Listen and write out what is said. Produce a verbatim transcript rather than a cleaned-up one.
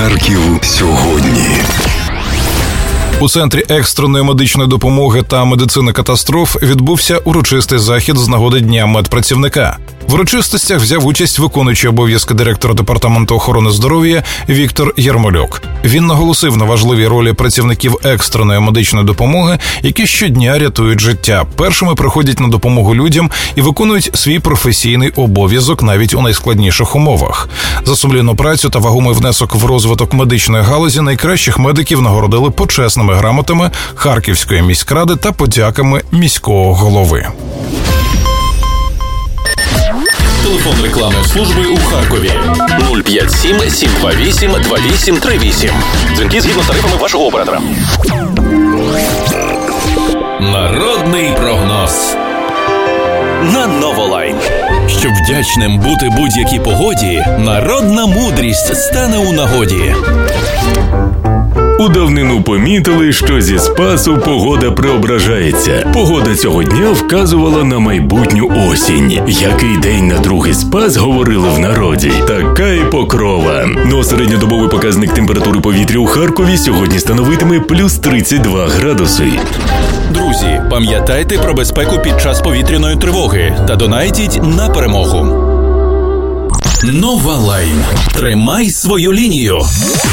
Харків сьогодні. У Центрі екстреної медичної допомоги та медицини катастроф відбувся урочистий захід з нагоди Дня медпрацівника. В урочистостях взяв участь виконуючий обов'язки директора Департаменту охорони здоров'я Віктор Ярмолюк. Він наголосив на важливій ролі працівників екстреної медичної допомоги, які щодня рятують життя, першими приходять на допомогу людям і виконують свій професійний обов'язок навіть у найскладніших умовах. За сумлінну працю та вагомий внесок в розвиток медичної галузі найкращих медиків нагородили почесними грамотами Харківської міськради та подяками міського голови. Телефон рекламної служби у Харкові нуль п'ять сім сім два вісім два вісім три вісім. Дзвінки згідно з тарифами вашого оператора. Народний прогноз на Новолайн. Щоб вдячним бути будь-якій погоді, народна мудрість стане у нагоді. У давнину помітили, що зі Спасу погода преображається. Погода цього дня вказувала на майбутню осінь. Який день на другий Спас, говорили в народі. Така і покрова. Ну а середньодобовий показник температури повітря у Харкові сьогодні становитиме плюс тридцять два градуси. Друзі, пам'ятайте про безпеку під час повітряної тривоги та донайтіть на перемогу. Новолайн. Тримай свою лінію.